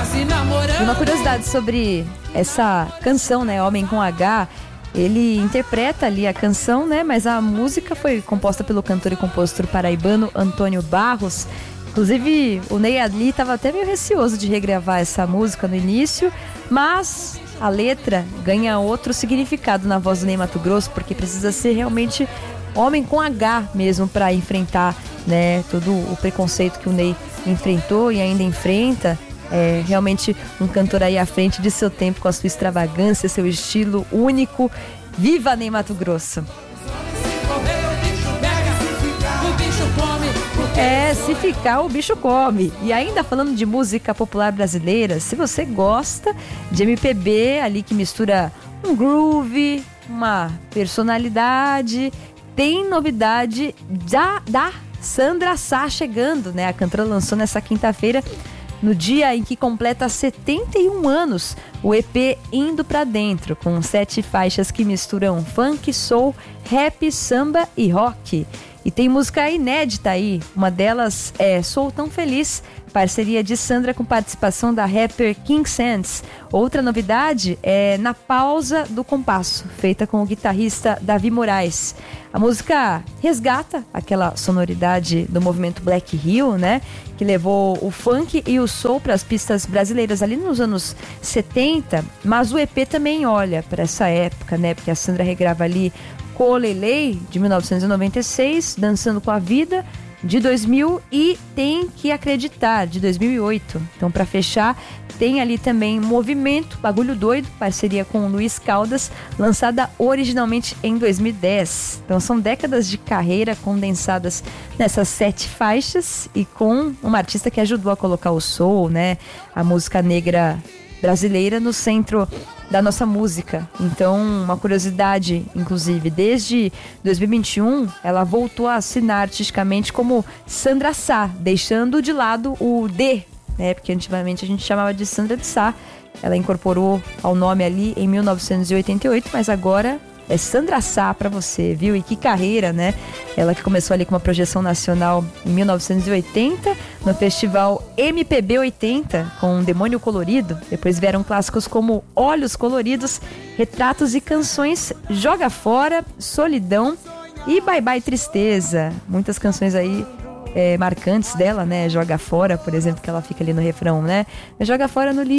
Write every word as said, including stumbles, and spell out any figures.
E uma curiosidade sobre essa canção, né, Homem com H, ele interpreta ali a canção, né, mas a música foi composta pelo cantor e compositor paraibano Antônio Barros. Inclusive, o Ney ali estava até meio receoso de regravar essa música no início, mas a letra ganha outro significado na voz do Ney Matogrosso, porque precisa ser realmente homem com H mesmo para enfrentar, né, todo o preconceito que o Ney enfrentou e ainda enfrenta. É realmente um cantor aí à frente de seu tempo, com a sua extravagância, seu estilo único. Viva Ney Matogrosso! É, se ficar o bicho come. E ainda falando de música popular brasileira, se você gosta de M P B ali que mistura um groove, uma personalidade, tem novidade da, da Sandra Sá chegando, né? A cantora lançou nessa quinta-feira, no dia em que completa setenta e um anos, o E P Indo Pra Dentro, com sete faixas que misturam funk, soul, rap, samba e rock. E tem música inédita aí, uma delas é Sou Tão Feliz, parceria de Sandra com participação da rapper King Sands. Outra novidade é Na Pausa do Compasso, feita com o guitarrista Davi Moraes. A música resgata aquela sonoridade do movimento Black Hill, né, que levou o funk e o soul para as pistas brasileiras ali nos anos setenta, mas o E P também olha para essa época, né, porque a Sandra regrava ali Colelei, de mil novecentos e noventa e seis, Dançando com a Vida, de dois mil, e Tem Que Acreditar, de dois mil e oito. Então, para fechar, tem ali também Movimento, Bagulho Doido, parceria com o Luiz Caldas, lançada originalmente em dois mil e dez. Então, são décadas de carreira condensadas nessas sete faixas e com uma artista que ajudou a colocar o soul, né, a música negra brasileira no centro da nossa música. Então, uma curiosidade, inclusive, desde dois mil e vinte e um, ela voltou a assinar artisticamente como Sandra Sá, deixando de lado o D, né? Porque antigamente a gente chamava de Sandra de Sá. Ela incorporou ao nome ali em mil novecentos e oitenta e oito, mas agora é Sandra Sá pra você, viu? E que carreira, né? Ela que começou ali com uma projeção nacional em mil novecentos e oitenta, no festival M P B oitenta, com Demônio Colorido. Depois vieram clássicos como Olhos Coloridos, Retratos e Canções, Joga Fora, Solidão e Bye Bye Tristeza. Muitas canções aí é, marcantes dela, né? Joga Fora, por exemplo, que ela fica ali no refrão, né? Joga fora no lixo.